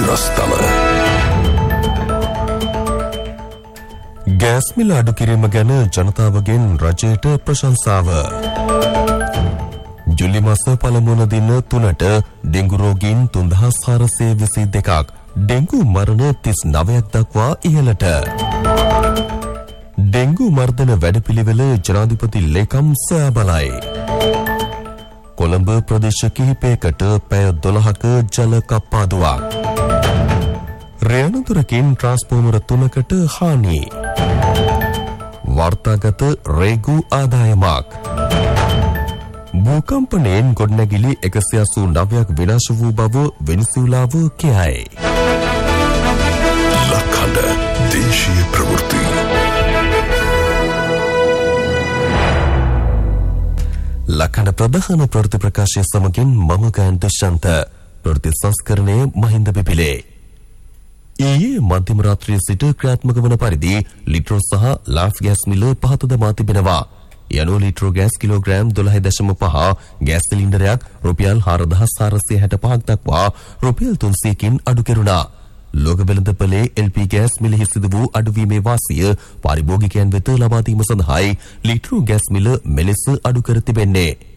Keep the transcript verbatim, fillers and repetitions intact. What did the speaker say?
සිරස්තල. Gas මිල අඩු කිරීම ගැන ජනතාවගෙන් රජයට ප්‍රශංසාව. ජුලි මාස පළමුවන දින තුනට ඩෙංගු රෝගීන් තුන්දහස් හාරසිය විසි දෙකක්, ඩෙංගු මරණ තිස් නවයක් දක්වා ඉහළට. ඩෙංගු මර්ධන වැඩපිළිවෙල ජනාධිපති ලේකම් සොයා බලයි. කොළඹ ප්‍රදේශ කිහිපයකට පැය දොළහක ජල කප්පාදුවක්. රේණුතුරකින් ට්‍රාන්ස්ෆෝමර තුනකට හානි. වාර්තාගත රේගු ආදායමක්. භූකම්පනයෙන් ගොඩනැගිලි එකසිය අසූ නවයක් විනාශ වූ බව වෙනිසුලාව කියයි. ලක්හඬ දේශීය ප්‍රවෘත්ති. ලක්හඬ ප්‍රධාන ප්‍රවෘත්ති ප්‍රකාශය සමගින් මම ගයන් දුෂ්‍යන්ත. ප්‍රවෘත්ති සංස්කරණය මහින්ද බිපිලේ. ඊයේ මධ්‍යම රාත්‍රියේ සිට ක්‍රියාත්මක වන පරිදි ලිට්‍රෝ සහ ලාෆ් ගෑස් මිල පහත දමා තිබෙනවා. යනෝ ලිට්‍රෝ ගෑස් කිලෝග්‍රෑම් දොළහ දශම පහ, ගෑස් සිලින්ඩරයක් රුපියල් හාරදහස් හාරසිය හැට පහක් දක්වා රුපියල් තුන්සියයකින් අඩු කෙරුණා. ලෝක වෙළඳපොලේ එල් පී ගෑස් මිලෙහි සිදු වූ අඩුවීමේ වාසිය පාරිභෝගිකයන් වෙත ලබා දීම සඳහායි ලිට්‍රෝ ගෑස් මිල මෙලෙස අඩු කර තිබෙන්නේ.